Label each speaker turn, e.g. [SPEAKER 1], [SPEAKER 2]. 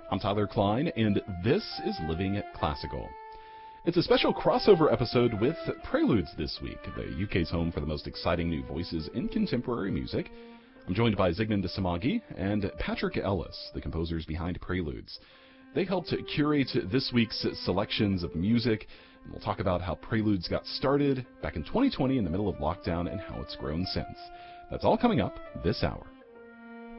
[SPEAKER 1] I'm Tyler Klein, and this is Living Classical. It's a special crossover episode with Preludes this week, the UK's home for the most exciting new voices in contemporary music. I'm joined by Zygmunt Samagi and Patrick Ellis, the composers behind Preludes. They helped curate this week's selections of music, and we'll talk about how Preludes got started back in 2020 in the middle of lockdown and how it's grown since. That's all coming up this hour.